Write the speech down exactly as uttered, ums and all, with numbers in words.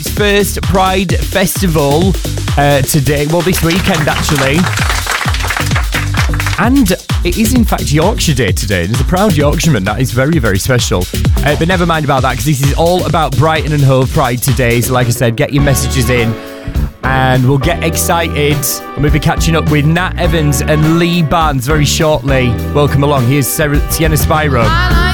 First Pride Festival uh, today, well this weekend actually, and it is in fact Yorkshire Day today. There's a proud Yorkshireman, that is very very special, uh, but never mind about that because this is all about Brighton and Hove Pride today. So like I said, get your messages in and we'll get excited, and we'll be catching up with Nat Evans and Lee Barnes very shortly. Welcome along, here's Sarah, Sienna Spyro.